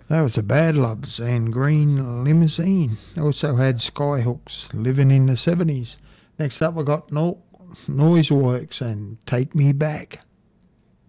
That was the Bad Loves and Green Limousine. Also had Skyhooks, Living in the 70s. Next up we got Noiseworks and Take Me Back.